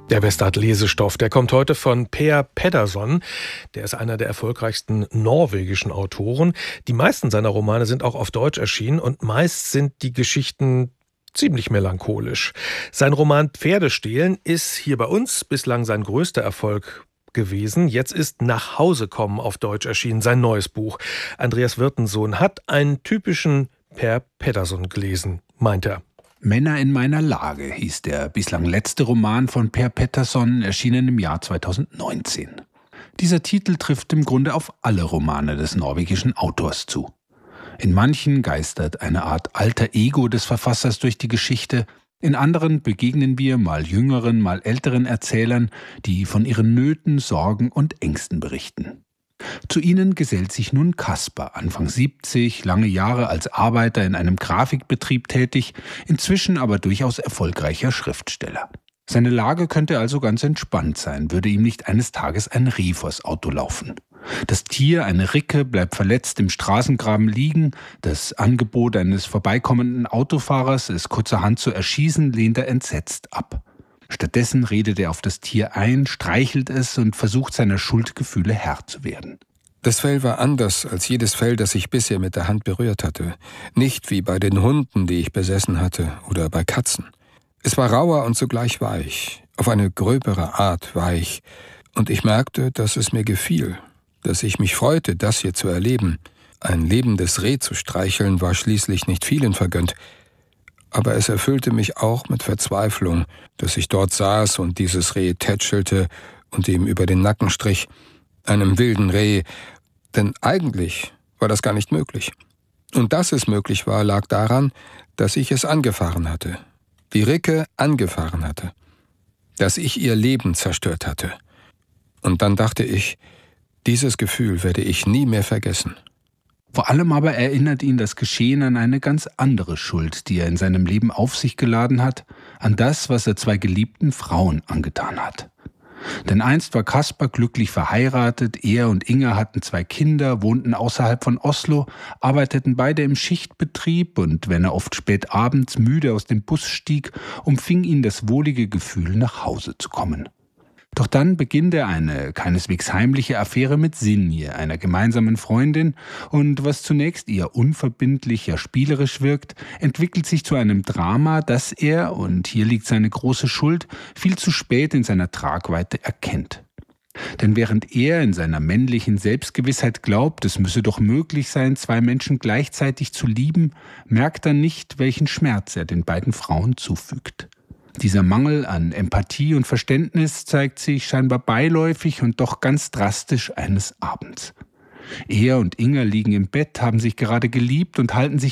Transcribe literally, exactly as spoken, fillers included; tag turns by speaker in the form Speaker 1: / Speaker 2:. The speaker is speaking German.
Speaker 1: Der Westart-Lesestoff, der kommt heute von Per Pettersson. Der ist einer der erfolgreichsten norwegischen Autoren. Die meisten seiner Romane sind auch auf Deutsch erschienen und meist sind die Geschichten ziemlich melancholisch. Sein Roman Pferdestehlen ist hier bei uns bislang sein größter Erfolg gewesen. Jetzt ist Nach Hause kommen auf Deutsch erschienen, sein neues Buch. Andreas Wirtensohn hat einen typischen Per Pettersson gelesen, meint er.
Speaker 2: Männer in meiner Lage hieß der bislang letzte Roman von Per Pettersson, erschienen im Jahr zweitausendneunzehn. Dieser Titel trifft im Grunde auf alle Romane des norwegischen Autors zu. In manchen geistert eine Art alter Ego des Verfassers durch die Geschichte, in anderen begegnen wir mal jüngeren, mal älteren Erzählern, die von ihren Nöten, Sorgen und Ängsten berichten. Zu ihnen gesellt sich nun Kasper, Anfang siebzig, lange Jahre als Arbeiter in einem Grafikbetrieb tätig, inzwischen aber durchaus erfolgreicher Schriftsteller. Seine Lage könnte also ganz entspannt sein, würde ihm nicht eines Tages ein Reh vors Auto laufen. Das Tier, eine Ricke, bleibt verletzt im Straßengraben liegen. Das Angebot eines vorbeikommenden Autofahrers, es kurzerhand zu erschießen, lehnt er entsetzt ab. Stattdessen redet er auf das Tier ein, streichelt es und versucht seiner Schuldgefühle Herr zu werden.
Speaker 3: Das Fell war anders als jedes Fell, das ich bisher mit der Hand berührt hatte. Nicht wie bei den Hunden, die ich besessen hatte, oder bei Katzen. Es war rauer und zugleich weich, auf eine gröbere Art weich. Und ich merkte, dass es mir gefiel, dass ich mich freute, das hier zu erleben. Ein lebendes Reh zu streicheln war schließlich nicht vielen vergönnt. Aber es erfüllte mich auch mit Verzweiflung, dass ich dort saß und dieses Reh tätschelte und ihm über den Nacken strich, einem wilden Reh, denn eigentlich war das gar nicht möglich. Und dass es möglich war, lag daran, dass ich es angefahren hatte, die Ricke angefahren hatte, dass ich ihr Leben zerstört hatte. Und dann dachte ich, dieses Gefühl werde ich nie mehr vergessen.
Speaker 2: Vor allem aber erinnert ihn das Geschehen an eine ganz andere Schuld, die er in seinem Leben auf sich geladen hat, an das, was er zwei geliebten Frauen angetan hat. Denn einst war Kasper glücklich verheiratet, er und Inga hatten zwei Kinder, wohnten außerhalb von Oslo, arbeiteten beide im Schichtbetrieb und wenn er oft spät abends müde aus dem Bus stieg, umfing ihn das wohlige Gefühl, nach Hause zu kommen. Doch dann beginnt er eine keineswegs heimliche Affäre mit Sinje, einer gemeinsamen Freundin, und was zunächst eher unverbindlich, ja spielerisch wirkt, entwickelt sich zu einem Drama, das er, und hier liegt seine große Schuld, viel zu spät in seiner Tragweite erkennt. Denn während er in seiner männlichen Selbstgewissheit glaubt, es müsse doch möglich sein, zwei Menschen gleichzeitig zu lieben, merkt er nicht, welchen Schmerz er den beiden Frauen zufügt. Dieser Mangel an Empathie und Verständnis zeigt sich scheinbar beiläufig und doch ganz drastisch eines Abends. Er und Inga liegen im Bett, haben sich gerade geliebt und halten sich